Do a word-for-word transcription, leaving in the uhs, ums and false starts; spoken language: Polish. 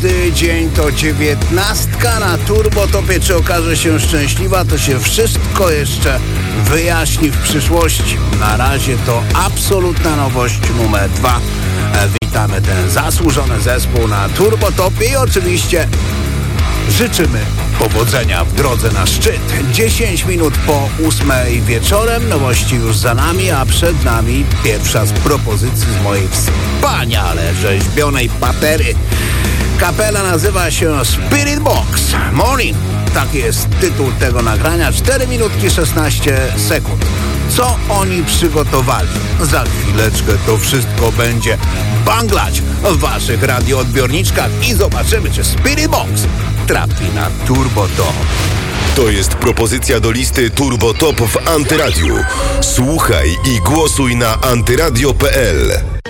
Każdy dzień to dziewiętnastka na Turbotopie. Czy okaże się szczęśliwa, to się wszystko jeszcze wyjaśni w przyszłości. Na razie to absolutna nowość numer dwa. Witamy ten zasłużony zespół na Turbotopie i oczywiście życzymy powodzenia w drodze na szczyt. dziesięć minut po ósmej wieczorem, nowości już za nami, a przed nami pierwsza z propozycji z mojej wspaniale rzeźbionej patery. Kapela nazywa się Spirit Box Morning. Taki jest tytuł tego nagrania. cztery minutki szesnaście sekund. Co oni przygotowali? Za chwileczkę to wszystko będzie banglać w waszych radioodbiorniczkach i zobaczymy, czy Spirit Box trafi na Turbotop. To jest propozycja do listy Turbotop w Antyradiu. Słuchaj i głosuj na antyradio kropka p l.